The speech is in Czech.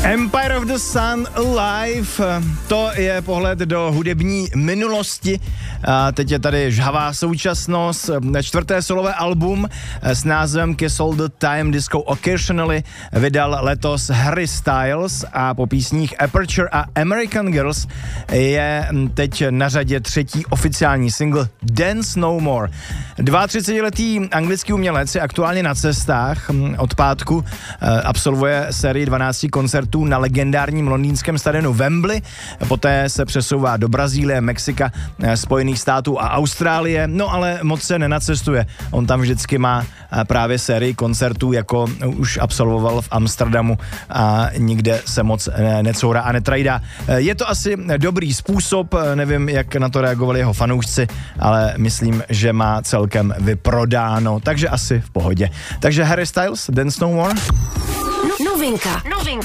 Empire of the Sun Alive, to je pohled do hudební minulosti. A teď je tady žhavá současnost. Čtvrté solové album s názvem Kiss All the Time Disco Occasionally vydal letos Harry Styles a po písních Aperture a American Girls je teď na řadě třetí oficiální single Dance No More. 32letý anglický umělec je aktuálně na cestách. Od pátku absolvuje sérii 12 koncertů na legendárním londýnském stadionu Wembley, poté se přesouvá do Brazílie, Mexika, Spojených států a Austrálie, no ale moc se nenacestuje. On tam vždycky má právě sérii koncertů, jako už absolvoval v Amsterdamu a nikde se moc necourá a netrajdá. Je to asi dobrý způsob, nevím, jak na to reagovali jeho fanoušci, ale myslím, že má celkem vyprodáno, takže asi v pohodě. Takže Harry Styles, Dance No More. Novinka.